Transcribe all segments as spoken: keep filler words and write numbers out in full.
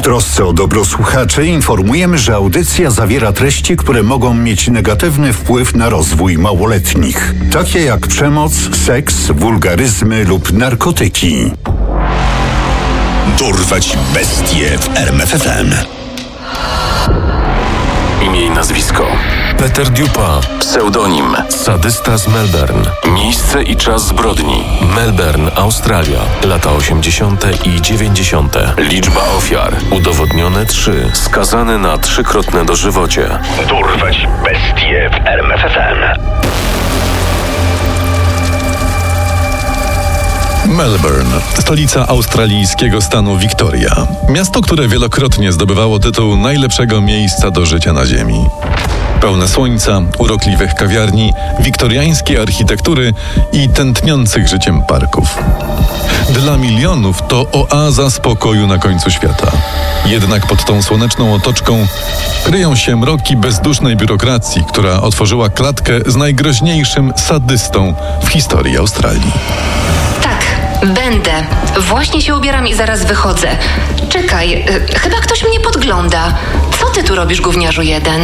trosce o dobro słuchaczy informujemy, że audycja zawiera treści, które mogą mieć negatywny wpływ na rozwój małoletnich, takie jak przemoc, seks, wulgaryzmy lub narkotyki. Dorwać bestie w R M F F M. Imię i nazwisko: Peter Dupa. Pseudonim: sadysta z Melbourne. Miejsce i czas zbrodni: Melbourne, Australia. Lata osiemdziesiąte i dziewięćdziesiąte. Liczba ofiar: udowodnione trzy. Skazany na trzykrotne dożywocie. Dorwać bestie w R M F F M. Melbourne, stolica australijskiego stanu Wiktoria. Miasto, które wielokrotnie zdobywało tytuł najlepszego miejsca do życia na ziemi. Pełne słońca, urokliwych kawiarni, wiktoriańskiej architektury i tętniących życiem parków. Dla milionów to oaza spokoju na końcu świata. Jednak pod tą słoneczną otoczką kryją się mroki bezdusznej biurokracji, która otworzyła klatkę z najgroźniejszym sadystą w historii Australii. Będę. Właśnie się ubieram i zaraz wychodzę. Czekaj, y, chyba ktoś mnie podgląda. Co ty tu robisz, gówniarzu jeden?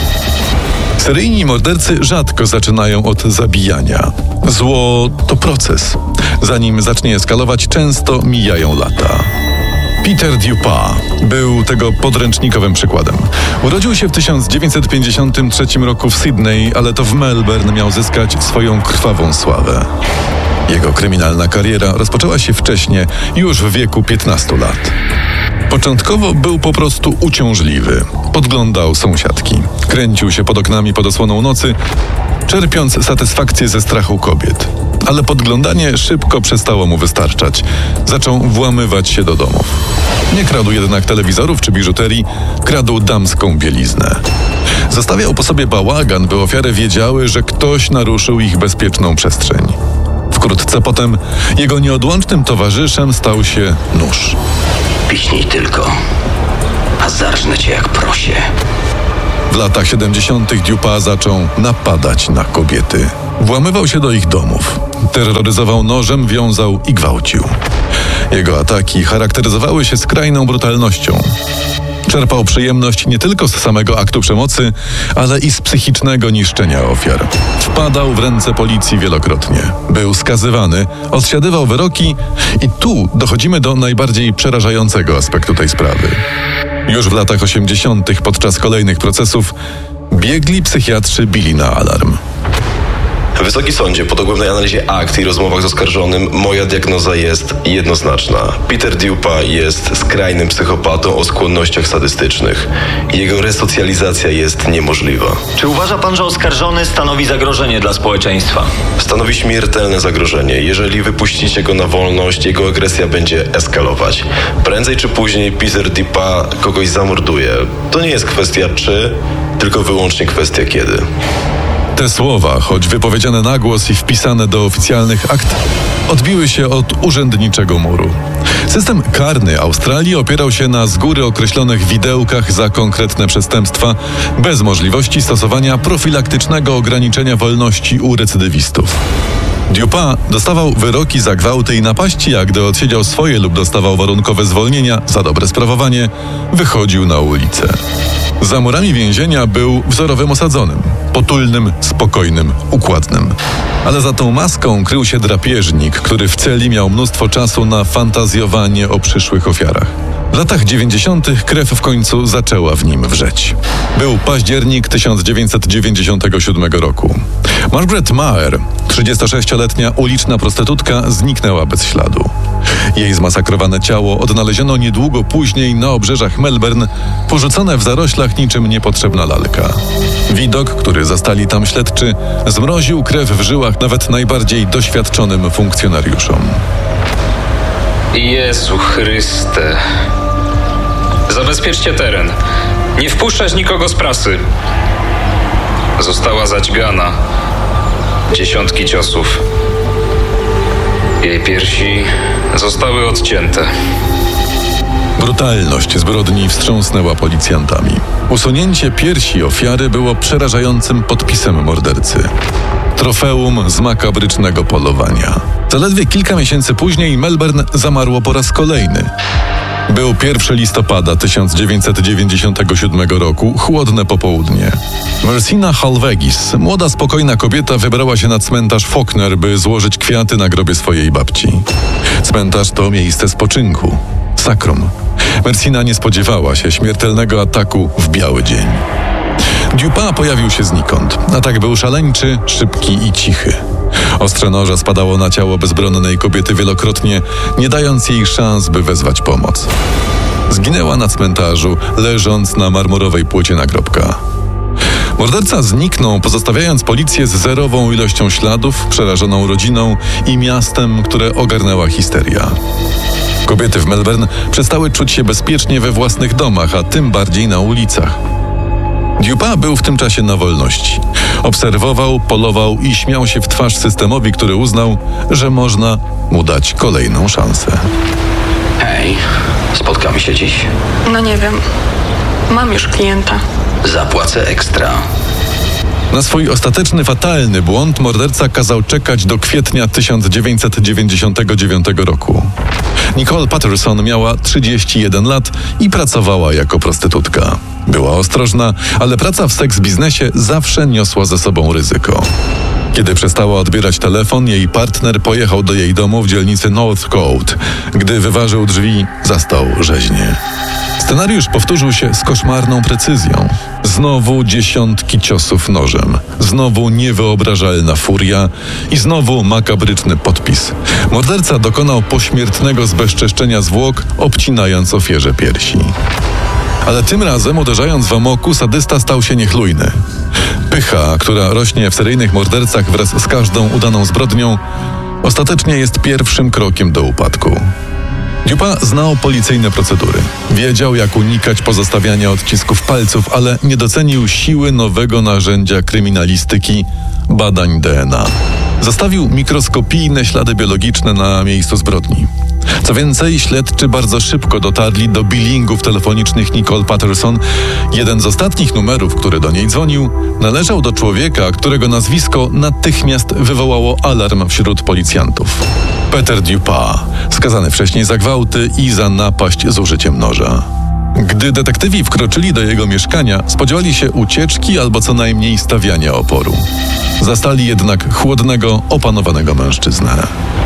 Seryjni mordercy rzadko zaczynają od zabijania. Zło to proces. Zanim zacznie eskalować, często mijają lata. Peter Dupa był tego podręcznikowym przykładem. Urodził się w tysiąc dziewięćset pięćdziesiątym trzecim roku w Sydney, ale to w Melbourne miał zyskać swoją krwawą sławę. Jego kryminalna kariera rozpoczęła się wcześnie, już w wieku piętnastu lat. Początkowo był po prostu uciążliwy. Podglądał sąsiadki. Kręcił się pod oknami pod osłoną nocy, czerpiąc satysfakcję ze strachu kobiet. Ale podglądanie szybko przestało mu wystarczać. Zaczął włamywać się do domów. Nie kradł jednak telewizorów czy biżuterii, kradł damską bieliznę. Zostawiał po sobie bałagan, by ofiary wiedziały, że ktoś naruszył ich bezpieczną przestrzeń. Wkrótce potem jego nieodłącznym towarzyszem stał się nóż. Piśnij tylko, a zarżnę cię jak prosie. W latach siedemdziesiątych Dupa zaczął napadać na kobiety. Włamywał się do ich domów. Terroryzował nożem, wiązał i gwałcił. Jego ataki charakteryzowały się skrajną brutalnością. Czerpał przyjemność nie tylko z samego aktu przemocy, ale i z psychicznego niszczenia ofiar. Wpadał w ręce policji wielokrotnie. Był skazywany, odsiadywał wyroki i tu dochodzimy do najbardziej przerażającego aspektu tej sprawy. Już w latach osiemdziesiątych podczas kolejnych procesów biegli psychiatrzy bili na alarm. Wysoki Sądzie, po dogłębnej analizie akt i rozmowach z oskarżonym, moja diagnoza jest jednoznaczna. Peter Dupa jest skrajnym psychopatą o skłonnościach sadystycznych. Jego resocjalizacja jest niemożliwa. Czy uważa pan, że oskarżony stanowi zagrożenie dla społeczeństwa? Stanowi śmiertelne zagrożenie. Jeżeli wypuścicie go na wolność, jego agresja będzie eskalować. Prędzej czy później Peter Dupa kogoś zamorduje. To nie jest kwestia czy, tylko wyłącznie kwestia kiedy. Te słowa, choć wypowiedziane na głos i wpisane do oficjalnych akt, odbiły się od urzędniczego muru. System karny Australii opierał się na z góry określonych widełkach za konkretne przestępstwa, bez możliwości stosowania profilaktycznego ograniczenia wolności u recydywistów. Dupa dostawał wyroki za gwałty i napaści, a gdy odsiedział swoje lub dostawał warunkowe zwolnienia za dobre sprawowanie, wychodził na ulicę. Za murami więzienia był wzorowym osadzonym, potulnym, spokojnym, układnym. Ale za tą maską krył się drapieżnik, który w celi miał mnóstwo czasu na fantazjowanie o przyszłych ofiarach. W latach dziewięćdziesiątych krew w końcu zaczęła w nim wrzeć. Był październik tysiąc dziewięćset dziewięćdziesiątego siódmego roku. Margaret Maher, trzydziestosześcioletnia uliczna prostytutka, zniknęła bez śladu. Jej zmasakrowane ciało odnaleziono niedługo później na obrzeżach Melbourne, porzucone w zaroślach niczym niepotrzebna lalka. Widok, który zastali tam śledczy, zmroził krew w żyłach nawet najbardziej doświadczonym funkcjonariuszom. Jezu Chryste. Zabezpieczcie teren. Nie wpuszczać nikogo z prasy. Została zadźgana. Dziesiątki ciosów. Jej piersi zostały odcięte. Brutalność zbrodni wstrząsnęła policjantami. Usunięcie piersi ofiary było przerażającym podpisem mordercy. Trofeum z makabrycznego polowania. Zaledwie kilka miesięcy później Melbourne zamarło po raz kolejny. Był pierwszego listopada tysiąc dziewięćset dziewięćdziesiątego siódmego roku, chłodne popołudnie. Mersina Halvegis, młoda, spokojna kobieta, wybrała się na cmentarz Faulkner, by złożyć kwiaty na grobie swojej babci. Cmentarz to miejsce spoczynku, sakrum. Mersina nie spodziewała się śmiertelnego ataku w biały dzień. Dupin pojawił się znikąd. Atak był szaleńczy, szybki i cichy. Ostrze noża spadało na ciało bezbronnej kobiety wielokrotnie, nie dając jej szans, by wezwać pomoc. Zginęła na cmentarzu, leżąc na marmurowej płycie nagrobka. Morderca zniknął, pozostawiając policję z zerową ilością śladów, przerażoną rodziną i miastem, które ogarnęła histeria. Kobiety w Melbourne przestały czuć się bezpiecznie we własnych domach, a tym bardziej na ulicach. Dupin był w tym czasie na wolności. Obserwował, polował i śmiał się w twarz systemowi, który uznał, że można mu dać kolejną szansę. Hej, spotkamy się dziś. No nie wiem. Mam już klienta. Zapłacę ekstra. Na swój ostateczny, fatalny błąd morderca kazał czekać do kwietnia tysiąc dziewięćset dziewięćdziesiątego dziewiątego roku. Nicole Patterson miała trzydzieści jeden lat i pracowała jako prostytutka. Była ostrożna, ale praca w seks biznesie zawsze niosła ze sobą ryzyko. Kiedy przestała odbierać telefon, jej partner pojechał do jej domu w dzielnicy Northcote. Gdy wyważył drzwi, zastał rzeźnię. Scenariusz powtórzył się z koszmarną precyzją. Znowu dziesiątki ciosów nożem, znowu niewyobrażalna furia i znowu makabryczny podpis. Morderca dokonał pośmiertnego zbezczeszczenia zwłok, obcinając ofierze piersi. Ale tym razem, uderzając w amoku, sadysta stał się niechlujny. Pycha, która rośnie w seryjnych mordercach wraz z każdą udaną zbrodnią, ostatecznie jest pierwszym krokiem do upadku. Dupin znał policyjne procedury. Wiedział, jak unikać pozostawiania odcisków palców, ale nie docenił siły nowego narzędzia kryminalistyki – badań D N A. Zostawił mikroskopijne ślady biologiczne na miejscu zbrodni. Co więcej, śledczy bardzo szybko dotarli do billingów telefonicznych Nicole Patterson. Jeden z ostatnich numerów, który do niej dzwonił, należał do człowieka, którego nazwisko natychmiast wywołało alarm wśród policjantów. Peter Dupin, skazany wcześniej za gwałty i za napaść z użyciem noża. Gdy detektywi wkroczyli do jego mieszkania, spodziewali się ucieczki albo co najmniej stawiania oporu. Zastali jednak chłodnego, opanowanego mężczyznę.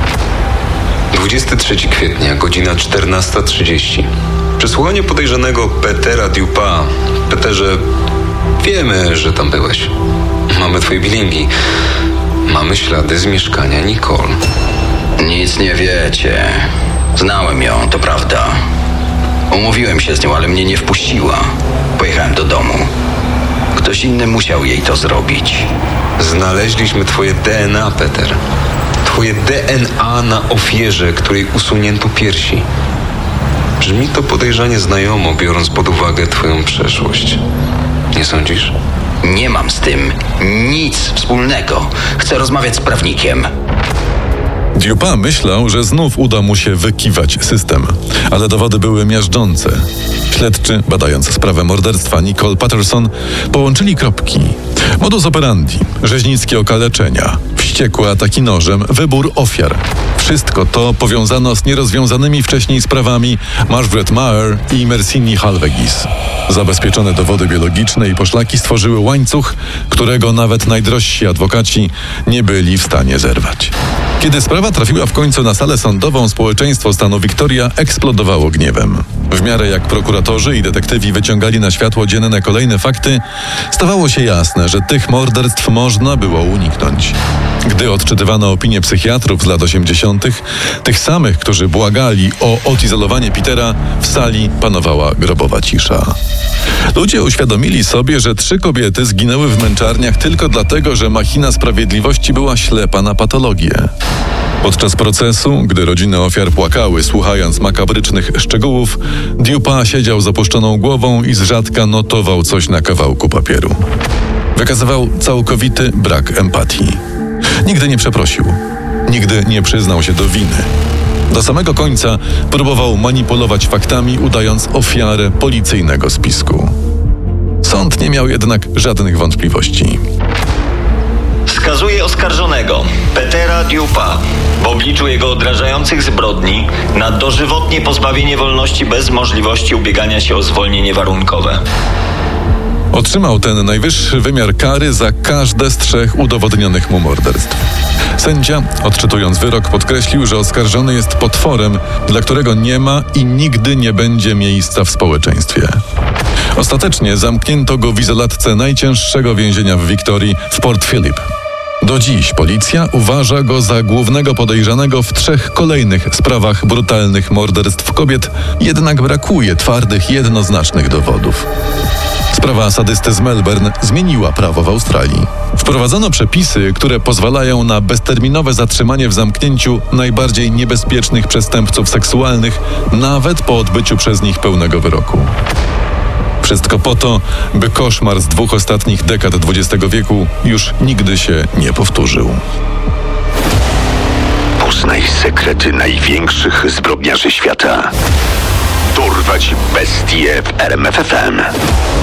dwudziestego trzeciego kwietnia, godzina czternasta trzydzieści. Przesłuchanie podejrzanego Petera Dupin. Peterze, wiemy, że tam byłeś. Mamy twoje bilingi. Mamy ślady z mieszkania Nicole. Nic nie wiecie. Znałem ją, to prawda. Umówiłem się z nią, ale mnie nie wpuściła. Pojechałem do domu. Ktoś inny musiał jej to zrobić. Znaleźliśmy twoje D N A, Peter. Twoje D N A na ofierze, której usunięto piersi. Brzmi to podejrzanie znajomo, biorąc pod uwagę twoją przeszłość. Nie sądzisz? Nie mam z tym nic wspólnego. Chcę rozmawiać z prawnikiem. Dupin myślał, że znów uda mu się wykiwać system, ale dowody były miażdżące. Śledczy, badając sprawę morderstwa Nicole Patterson, połączyli kropki. Modus operandi, rzeźnickie okaleczenia, wściekłe ataki nożem, wybór ofiar. Wszystko to powiązano z nierozwiązanymi wcześniej sprawami Margaret Maher i Mersini Halvegis. Zabezpieczone dowody biologiczne i poszlaki stworzyły łańcuch, którego nawet najdrożsi adwokaci nie byli w stanie zerwać. Kiedy sprawa trafiła w końcu na salę sądową, społeczeństwo stanu Victoria eksplodowało gniewem. W miarę jak prokuratorzy i detektywi wyciągali na światło dzienne kolejne fakty, stawało się jasne, że tych morderstw można było uniknąć. Gdy odczytywano opinie psychiatrów z lat osiemdziesiątych, tych samych, którzy błagali o odizolowanie Petera, w sali panowała grobowa cisza. Ludzie uświadomili sobie, że trzy kobiety zginęły w męczarniach tylko dlatego, że machina sprawiedliwości była ślepa na patologię. Podczas procesu, gdy rodziny ofiar płakały, słuchając makabrycznych szczegółów, Dupin siedział z opuszczoną głową i z rzadka notował coś na kawałku papieru. Wykazywał całkowity brak empatii. Nigdy nie przeprosił. Nigdy nie przyznał się do winy. Do samego końca próbował manipulować faktami, udając ofiarę policyjnego spisku. Sąd nie miał jednak żadnych wątpliwości. skazuje oskarżonego Petera Dupa w obliczu jego odrażających zbrodni na dożywotnie pozbawienie wolności bez możliwości ubiegania się o zwolnienie warunkowe. Otrzymał ten najwyższy wymiar kary za każde z trzech udowodnionych mu morderstw. Sędzia, odczytując wyrok, podkreślił, że oskarżony jest potworem, dla którego nie ma i nigdy nie będzie miejsca w społeczeństwie. Ostatecznie zamknięto go w izolatce najcięższego więzienia w Wiktorii w Port Phillip. Do dziś policja uważa go za głównego podejrzanego w trzech kolejnych sprawach brutalnych morderstw kobiet, jednak brakuje twardych, jednoznacznych dowodów. Sprawa sadysty z Melbourne zmieniła prawo w Australii. Wprowadzono przepisy, które pozwalają na bezterminowe zatrzymanie w zamknięciu najbardziej niebezpiecznych przestępców seksualnych, nawet po odbyciu przez nich pełnego wyroku. Wszystko po to, by koszmar z dwóch ostatnich dekad dwudziestego wieku już nigdy się nie powtórzył. Poznaj sekrety największych zbrodniarzy świata. Dorwać bestie w R M F F M.